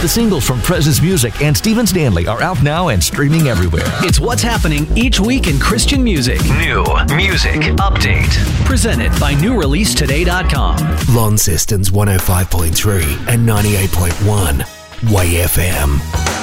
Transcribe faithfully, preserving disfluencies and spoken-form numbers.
The singles from Presence Music and Stephen Stanley are out now and streaming everywhere. It's what's happening each week in Christian music. New music update. Presented by new release today dot com. Launceston's one oh five point three and ninety-eight point one. Way F M.